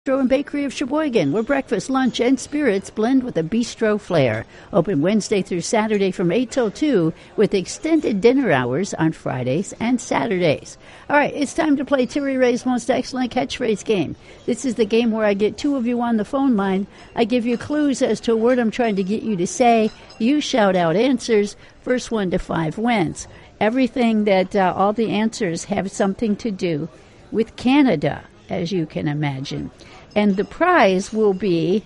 Bistro and Bakery of Sheboygan, where breakfast, lunch, and spirits blend with a bistro flair. Open Wednesday through Saturday from 8 till 2 with extended dinner hours on Fridays and Saturdays. All right, it's time to play Terry Ray's Most Excellent Catchphrase game. This is the game where I get two of you on the phone line. I give you clues as to a word I'm trying to get you to say. You shout out answers. First 1 to 5 wins. Everything that all the answers have something to do with Canada, as you can imagine. And the prize will be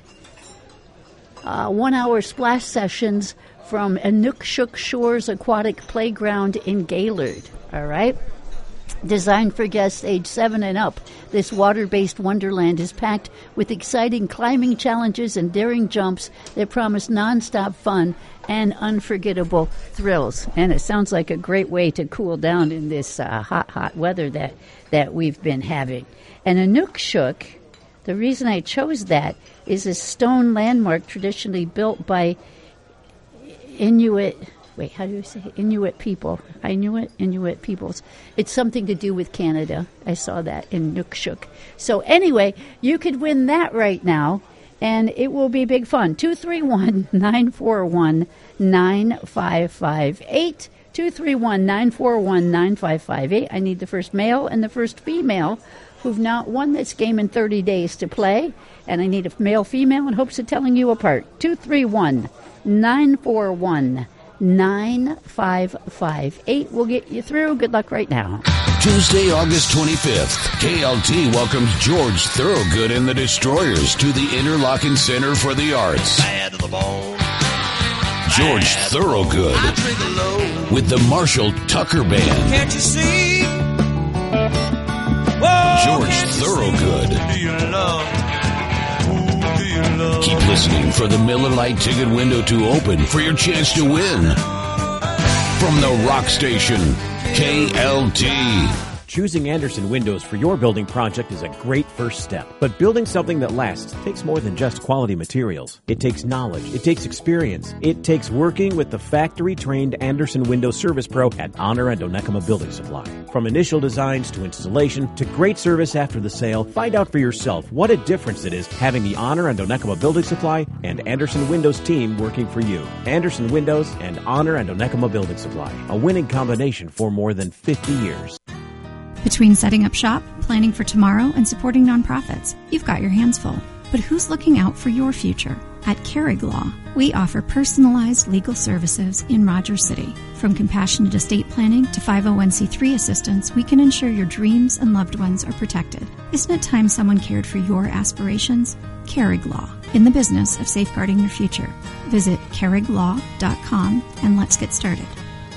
1 hour splash sessions from Inukshuk Shores Aquatic Playground in Gaylord. All right? Designed for guests age 7 and up, this water-based wonderland is packed with exciting climbing challenges and daring jumps that promise nonstop fun and unforgettable thrills. And it sounds like a great way to cool down in this hot weather that we've been having. And Inukshuk, the reason I chose that is a stone landmark traditionally built by Inuit people. Inuit peoples. It's something to do with Canada. I saw that in Inukshuk. So anyway, you could win that right now, and it will be big fun. 231-941-9558. 231-941-9558. I need the first male and the first female who've not won this game in 30 days to play. And I need a male-female in hopes of telling you apart. 231-941-9558 will get you through. Good luck right now. Tuesday, August 25th, KLT welcomes George Thorogood and the Destroyers to the Interlochen Center for the Arts. Bad to the bone. George Thorogood with the Marshall Tucker Band. Can't you see? George Thorogood. Keep listening for the Miller Lite ticket window to open for your chance to win. From the rock station, KLT. Choosing Andersen Windows for your building project is a great first step. But building something that lasts takes more than just quality materials. It takes knowledge. It takes experience. It takes working with the factory-trained Andersen Windows Service Pro at Honor and Onekama Building Supply. From initial designs to installation to great service after the sale, find out for yourself what a difference it is having the Honor and Onekama Building Supply and Andersen Windows team working for you. Andersen Windows and Honor and Onekama Building Supply, a winning combination for more than 50 years. Between setting up shop, planning for tomorrow, and supporting nonprofits, you've got your hands full. But who's looking out for your future? At Carrig Law, we offer personalized legal services in Rogers City. From compassionate estate planning to 501c3 assistance, we can ensure your dreams and loved ones are protected. Isn't it time someone cared for your aspirations? Carrig Law, in the business of safeguarding your future. Visit carriglaw.com and let's get started.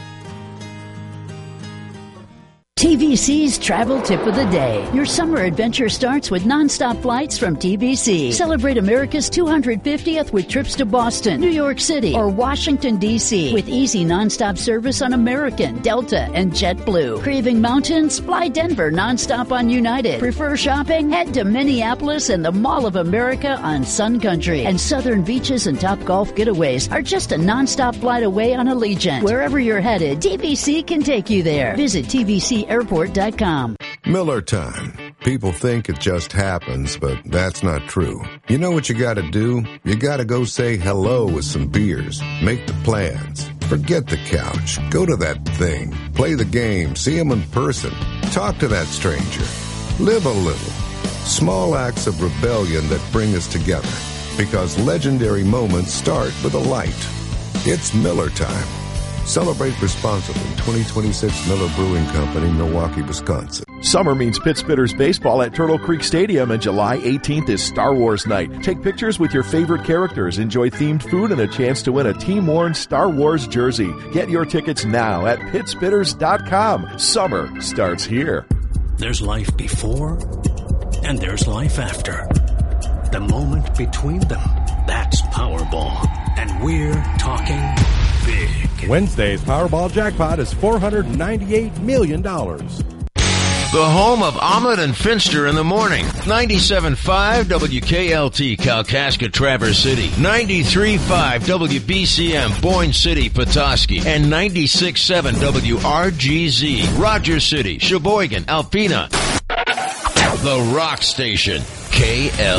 TVC's Travel Tip of the Day. Your summer adventure starts with nonstop flights from TVC. Celebrate America's 250th with trips to Boston, New York City, or Washington, D.C. with easy nonstop service on American, Delta, and JetBlue. Craving mountains? Fly Denver nonstop on United. Prefer shopping? Head to Minneapolis and the Mall of America on Sun Country. And southern beaches and top golf getaways are just a nonstop flight away on Allegiant. Wherever you're headed, TVC can take you there. Visit TVCairport.com. Miller time. People think it just happens, but that's not true. You know what you gotta do? You gotta go say hello with some beers. Make the plans. Forget the couch. Go to that thing. Play the game. See him in person. Talk to that stranger. Live a little. Small acts of rebellion that bring us together. Because legendary moments start with a light. It's Miller time. Celebrate responsibly. 2026 Miller Brewing Company, Milwaukee, Wisconsin. Summer means Pittsburgh's baseball at Turtle Creek Stadium, and July 18th is Star Wars night. Take pictures with your favorite characters, enjoy themed food, and a chance to win a team-worn Star Wars jersey. Get your tickets now at pittspitters.com. Summer starts here. There's life before, and there's life after. The moment between them, that's Powerball. And we're talking big. Wednesday's Powerball jackpot is $498 million. The home of Omelet and Finster in the morning. 97.5 WKLT, Kalkaska, Traverse City. 93.5 WBCM, Boyne City, Petoskey. And 96.7 WRGZ, Rogers City, Sheboygan, Alpena. The Rock Station, KL.